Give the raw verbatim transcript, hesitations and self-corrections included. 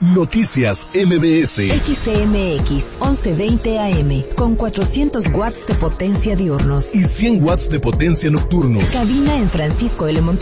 Noticias M B S. X C M X once veinte A M con cuatrocientos watts de potencia diurnos y cien watts de potencia nocturnos. Cabina en Francisco L. Monte